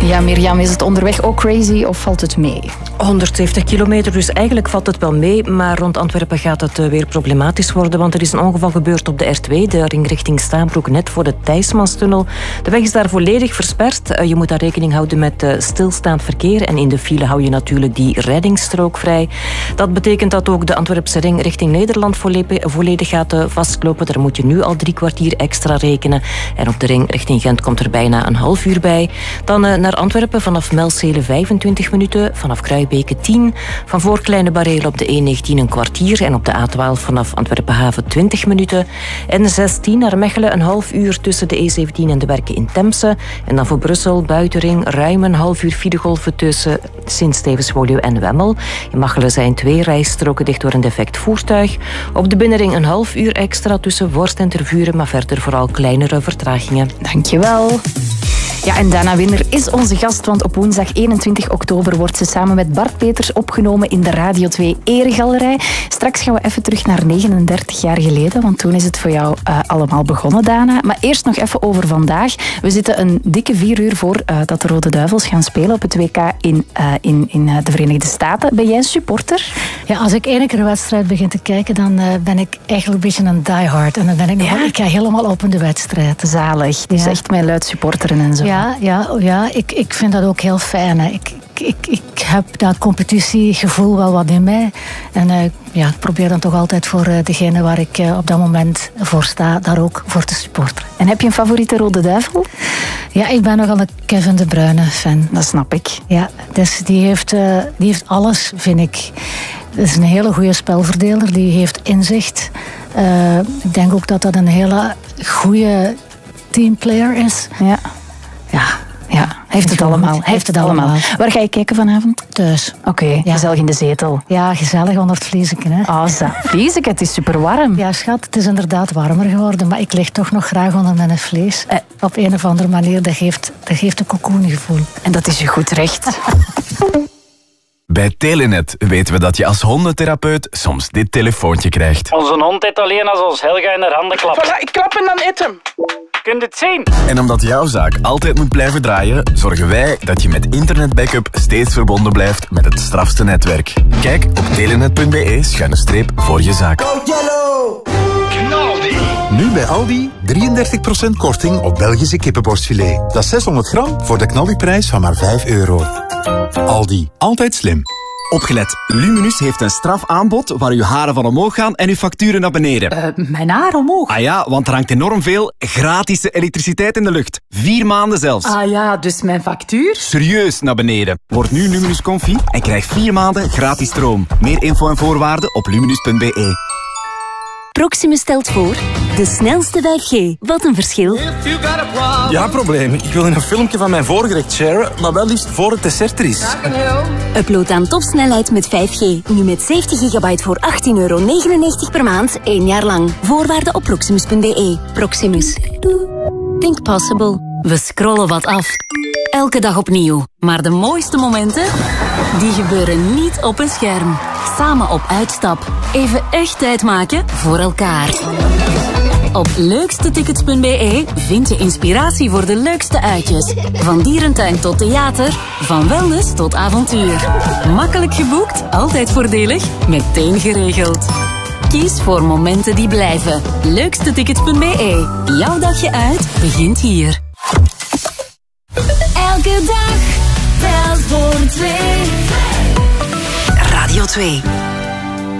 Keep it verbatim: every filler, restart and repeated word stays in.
Ja, Mirjam, is het onderweg ook crazy of valt het mee? honderdzeventig kilometer, dus eigenlijk valt het wel mee. Maar rond Antwerpen gaat het weer problematisch worden, want er is een ongeval gebeurd op de R twee, de ring richting Staanbroek, net voor de Thijsmanstunnel. De weg is daar volledig versperd. Je moet daar rekening houden met stilstaand verkeer en in de file hou je natuurlijk die reddingsstrook vrij. Dat betekent dat ook de Antwerpse ring richting Nederland volledig gaat vastlopen. Daar moet je nu al drie kwartier extra rekenen. En op de ring richting Gent komt er bijna een half uur bij. Dan naar Antwerpen vanaf Melzele vijfentwintig minuten, vanaf Kruibeke tien, van voor Kleine Bareel op de E negentien een kwartier en op de A twaalf vanaf Antwerpen-Haven twintig minuten. N zestien naar Mechelen een half uur tussen de E zeventien en de Werken in Temse. En dan voor Brussel, buitenring, ruim een half uur filegolven tussen Sint-Stevens-Woluwe en Wemmel. In Machelen zijn twee rijstroken dicht door een defect voertuig. Op de binnenring een half uur extra tussen Vorst en Tervuren, maar verder vooral kleinere vertragingen. Dankjewel. Ja, en Dana Winner is onze gast, want op woensdag eenentwintig oktober wordt ze samen met Bart Peters opgenomen in de Radio twee Eregalerij. Straks gaan we even terug naar negenendertig jaar geleden, want toen is het voor jou uh, allemaal begonnen, Dana. Maar eerst nog even over vandaag. We zitten een dikke vier uur voor uh, dat de Rode Duivels gaan spelen op het W K in, uh, in, in uh, de Verenigde Staten. Ben jij een supporter? Ja, als ik één keer een wedstrijd begin te kijken, dan uh, ben ik eigenlijk een beetje een diehard. En dan ben ik nog, ja? ik ga helemaal op in de wedstrijd. Zalig. Dus ja. Echt mijn luid supporteren en zo. Ja, ja, ja ik, ik vind dat ook heel fijn. Hè. Ik, ik, ik heb dat competitiegevoel wel wat in mij. En uh, ja, ik probeer dan toch altijd voor uh, degene waar ik uh, op dat moment voor sta, daar ook voor te supporteren. En heb je een favoriete Rode Duivel? Ja, ik ben nogal een Kevin De Bruyne fan. Dat snap ik. Ja, dus die heeft, uh, die heeft alles, vind ik. Het is een hele goede spelverdeler, die heeft inzicht. Uh, ik denk ook dat dat een hele goede teamplayer is. Ja. Ja. Ja, heeft het allemaal. Heeft, heeft het allemaal. allemaal. Waar ga je kijken vanavond? Thuis. Oké, okay, ja. Gezellig in de zetel. Ja, gezellig onder het vlieseken. Hè. Oh, vlieseken, het is super warm. Ja, schat, het is inderdaad warmer geworden, maar ik lig toch nog graag onder mijn vlees. Eh, op een of andere manier, dat geeft, dat geeft een cocoongevoel. En dat is je goed recht. Bij Telenet weten we dat je als hondentherapeut soms dit telefoontje krijgt. Onze hond eet alleen als ons Helga in haar handen klapt. Voilà, ik klap en dan eet hem. Kunt het zien? En omdat jouw zaak altijd moet blijven draaien, zorgen wij dat je met internetbackup steeds verbonden blijft met het strafste netwerk. Kijk op telenet.be schuine streep voor je zaak. Knaldi. Nu bij Aldi drieëndertig procent korting op Belgische kippenborstfilet. Dat is zeshonderd gram voor de knaldiprijs van maar vijf euro. Aldi, altijd slim. Opgelet, Luminus heeft een strafaanbod waar uw haren van omhoog gaan en uw facturen naar beneden. Uh, mijn haar omhoog? Ah ja, want er hangt enorm veel gratis elektriciteit in de lucht. Vier maanden zelfs. Ah ja, dus mijn factuur? Serieus naar beneden. Word nu Luminus Confi en krijg vier maanden gratis stroom. Meer info en voorwaarden op luminus punt b e. Proximus stelt voor de snelste vijf G. Wat een verschil. Ja, probleem. Ik wil een filmpje van mijn voorgerecht sharen, maar wel liefst voor het dessert er is. Upload aan topsnelheid met vijf G. Nu met zeventig gigabyte voor achttien euro negenennegentig per maand, één jaar lang. Voorwaarden op proximus punt b e. Proximus. Think possible. We scrollen wat af. Elke dag opnieuw. Maar de mooiste momenten, die gebeuren niet op een scherm. Samen op uitstap. Even echt tijd maken voor elkaar. Op leukstetickets punt b e vind je inspiratie voor de leukste uitjes. Van dierentuin tot theater, van wellness tot avontuur. Makkelijk geboekt, altijd voordelig, meteen geregeld. Kies voor momenten die blijven. leukstetickets punt b e. Jouw dagje uit begint hier. Elke dag telt voor twee. Radio twee.